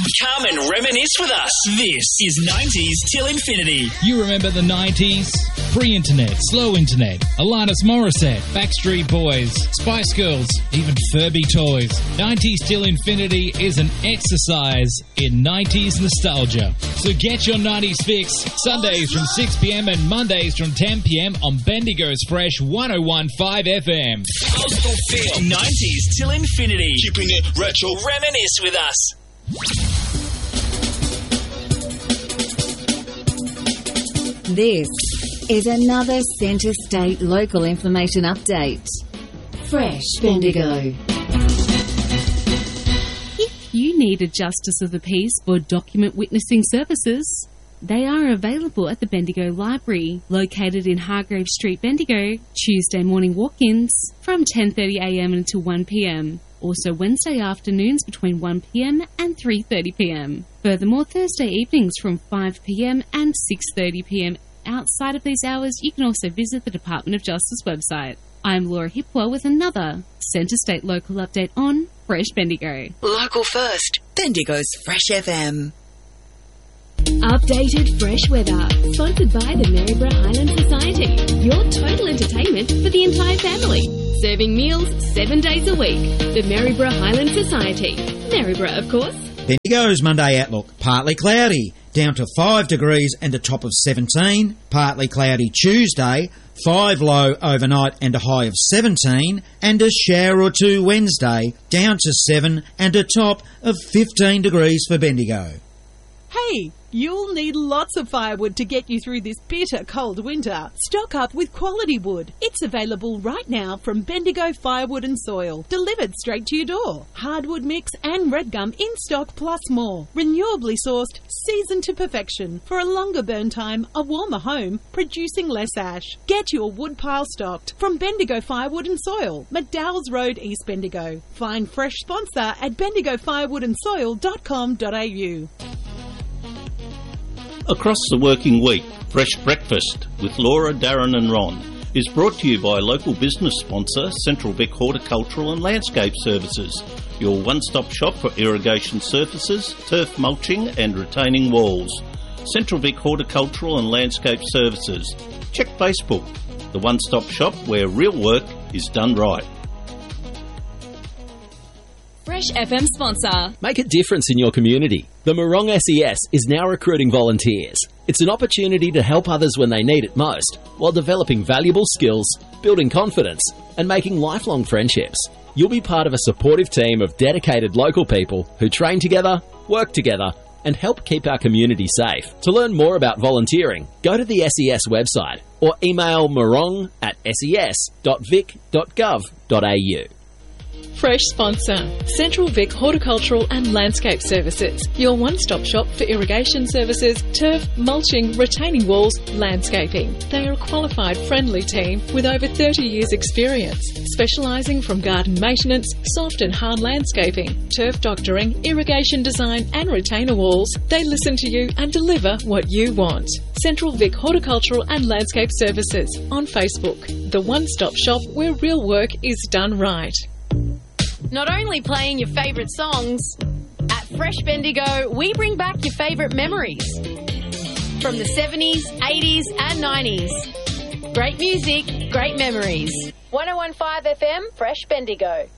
Come and reminisce with us. This is 90s till infinity. You remember the 90s? Free internet, slow internet, Alanis Morissette, Backstreet Boys, Spice Girls, even Furby toys. 90s till infinity is an exercise in 90s nostalgia. So get your 90s fix Sundays from 6 p.m. and Mondays from 10 p.m. on Bendigo's Fresh 101.5 FM. Coastal feel. 90s till infinity. Keeping it retro. Reminisce with us. This is another Centre State local information update. Fresh Bendigo. If you need a Justice of the Peace or document witnessing services, they are available at the Bendigo Library, located in Hargrave Street, Bendigo, Tuesday morning walk-ins from 10:30am until 1pm. Also Wednesday afternoons between 1pm and 3:30pm. Furthermore, Thursday evenings from 5pm and 6:30pm. Outside of these hours, you can also visit the Department of Justice website. I'm Laura Hipwell with another Centre State local update on Fresh Bendigo. Local first, Bendigo's Fresh FM. Updated fresh weather, sponsored by the Maryborough Highland Society. Your total entertainment for the entire family. Serving meals 7 days a week. The Maryborough Highland Society. Maryborough, of course. Bendigo's Monday outlook. Partly cloudy, down to 5 degrees and a top of 17. Partly cloudy Tuesday, 5 low overnight and a high of 17. And a shower or two Wednesday, down to 7 and a top of 15 degrees for Bendigo. Hey, you'll need lots of firewood to get you through this bitter cold winter. Stock up with quality wood. It's available right now from Bendigo Firewood and Soil, delivered straight to your door. Hardwood mix and red gum in stock plus more. Renewably sourced, seasoned to perfection. For a longer burn time, a warmer home, producing less ash. Get your wood pile stocked from Bendigo Firewood and Soil, McDowell's Road, East Bendigo. Find fresh sponsor at bendigofirewoodandsoil.com.au. Across the working week, Fresh Breakfast with Laura, Darren and Ron is brought to you by local business sponsor Central Vic Horticultural and Landscape Services, your one-stop shop for irrigation surfaces, turf mulching and retaining walls. Central Vic Horticultural and Landscape Services. Check Facebook, the one-stop shop where real work is done right. Fresh FM sponsor. Make a difference in your community. The Morong SES is now recruiting volunteers. It's an opportunity to help others when they need it most, while developing valuable skills, building confidence, and making lifelong friendships. You'll be part of a supportive team of dedicated local people who train together, work together, and help keep our community safe. To learn more about volunteering, go to the SES website or email morong@ses.vic.gov.au. Fresh sponsor, Central Vic Horticultural and Landscape Services, your one-stop shop for irrigation services, turf, mulching, retaining walls, landscaping. They are a qualified, friendly team with over 30 years' experience, specialising from garden maintenance, soft and hard landscaping, turf doctoring, irrigation design and retainer walls. They listen to you and deliver what you want. Central Vic Horticultural and Landscape Services on Facebook, the one-stop shop where real work is done right. Not only playing your favourite songs, at Fresh Bendigo, we bring back your favourite memories. From the 70s, 80s and 90s. Great music, great memories. 101.5 FM, Fresh Bendigo.